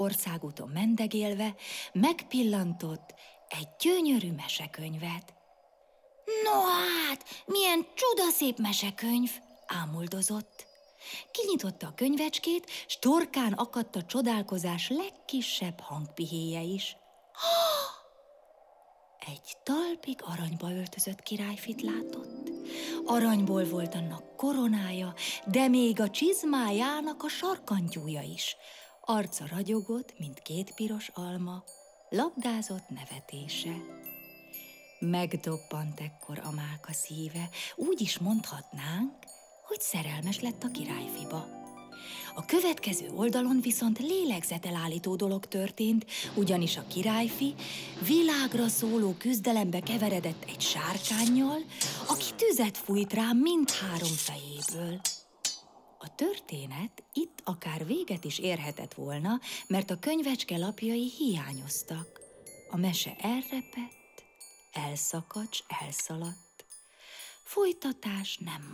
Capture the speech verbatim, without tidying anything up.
Országúton mendegélve megpillantott egy gyönyörű mesekönyvet. No hát, milyen csodaszép mesekönyv, ámuldozott. Kinyitotta a könyvecskét, s torkán akadt a csodálkozás legkisebb hangpihéje is. Egy talpig aranyba öltözött királyfit látott. Aranyból volt annak koronája, de még a csizmájának a sarkantyúja is. Arca ragyogott, mint két piros alma, labdázott nevetése. Megdobbant ekkor Amálka szíve, úgy is mondhatnánk, hogy szerelmes lett a királyfiba. A következő oldalon viszont lélegzetelállító dolog történt, ugyanis a királyfi világra szóló küzdelembe keveredett egy sárkánnyal, aki tüzet fújt rá mindhárom fejéből. A történet itt akár véget is érhetett volna, mert a könyvecske lapjai hiányoztak. A mese elrepett, elszakadt, s elszaladt. Folytatás nem